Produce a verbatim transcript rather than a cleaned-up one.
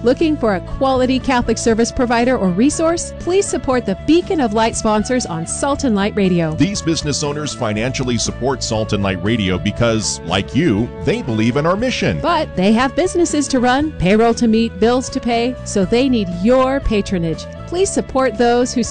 Looking for a quality Catholic service provider or resource? Please support the Beacon of Light sponsors on Salt and Light Radio. These business owners financially support Salt and Light Radio because, like you, they believe in our mission. But they have businesses to run, payroll to meet, bills to pay, so they need your patronage. Please support those who